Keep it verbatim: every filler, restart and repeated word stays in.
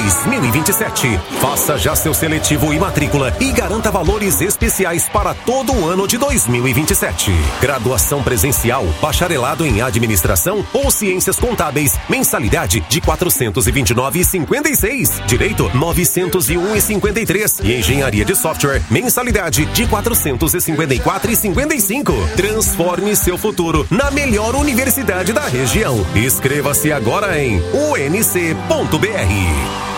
dois mil e vinte e sete. Faça já seu seletivo e matrícula e garanta valores especiais para todo o ano de dois mil e vinte e sete. Graduação presencial, bacharelado em administração ou ciências contábeis, mensalidade de quatrocentos e vinte e nove reais e cinquenta e seis centavos. Direito novecentos e um reais e cinquenta e três centavos. E engenharia de software, mensalidade de quatrocentos e cinquenta e quatro reais e cinquenta e cinco centavos. Transforme seu futuro na melhor universidade da região. Inscreva-se agora em u n c ponto b r.